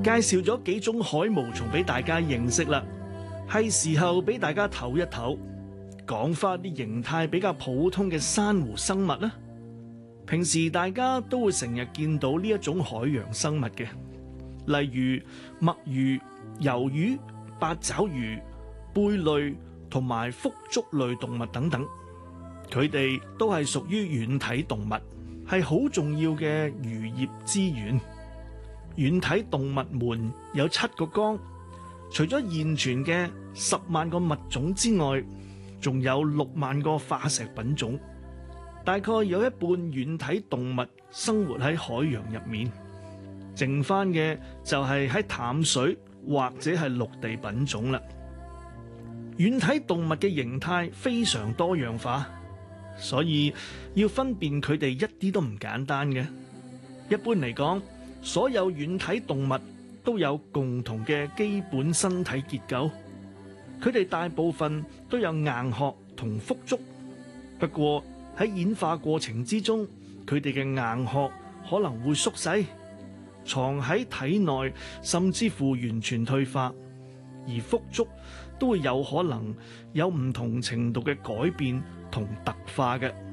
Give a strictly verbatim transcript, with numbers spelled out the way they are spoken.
介紹咗幾種海毛蟲俾大家認識啦，係時候俾大家唞一唞，講翻啲形態比較普通嘅珊瑚生物啦。平時大家都會成日見到呢一種海洋生物嘅，例如墨魚、魷魚、八爪魚、貝類同埋腹足類動物等等，佢哋都係屬於軟體動物，係好重要嘅漁業資源。軟體動物門有七個綱，除咗現存嘅十萬個物種之外，仲有六萬個化石品種。大概有一半軟體動物生活喺海洋入面，剩翻嘅就係喺淡水或者係陸地品種啦。軟體動物嘅形態非常多樣化，所以要分辨佢哋一啲都唔簡單嘅。一般嚟講，所有軟體動物都有共同嘅基本身體結構，佢哋大部分都有硬殼同腹足。不過喺演化過程之中，佢哋嘅硬殼可能會縮細，藏喺體內，甚至乎完全退化，而腹足都會有可能有唔同程度嘅改變同特化嘅。